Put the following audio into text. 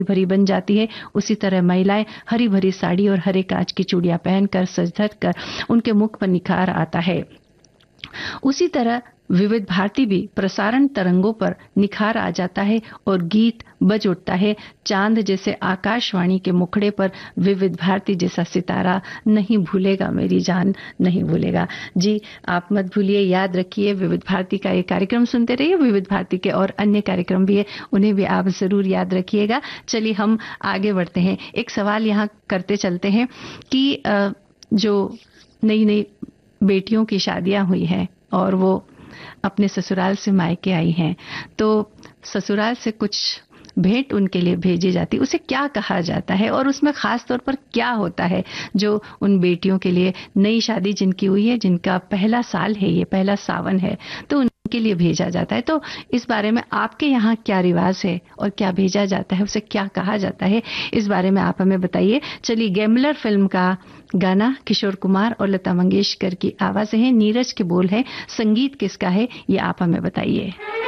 भरी बन जाती है, उसी तरह महिलाएं हरी भरी साड़ी और हरे कांच की चूड़ियां पहनकर सज धज कर उनके मुख पर निखार आता है। उसी तरह विविध भारती भी प्रसारण तरंगों पर निखार आ जाता है और गीत बज उठता है। चांद जैसे आकाशवाणी के मुखड़े पर विविध भारती जैसा सितारा नहीं भूलेगा मेरी जान, नहीं भूलेगा। जी, आप मत भूलिए, याद रखिए, विविध भारती का ये कार्यक्रम सुनते रहिए। विविध भारती के और अन्य कार्यक्रम भी है, उन्हें भी आप जरूर याद रखिएगा। चलिए हम आगे बढ़ते हैं। एक सवाल यहाँ करते चलते हैं कि जो नई नई बेटियों की शादियां हुई हैं और वो अपने ससुराल से मायके आई हैं, तो ससुराल से कुछ भेंट उनके लिए भेजी जाती, उसे क्या कहा जाता है और उसमें खास तौर पर क्या होता है जो उन बेटियों के लिए, नई शादी जिनकी हुई है, जिनका पहला साल है, ये पहला सावन है, तो उनके लिए भेजा जाता है। तो इस बारे में आपके यहाँ क्या रिवाज है और क्या भेजा जाता है, उसे क्या कहा जाता है, इस बारे में आप हमें बताइए। चलिए, गैम्बलर फिल्म का गाना किशोर कुमार और लता मंगेशकर की आवाज है, नीरज के बोल है, संगीत किसका है, ये आप हमें बताइए।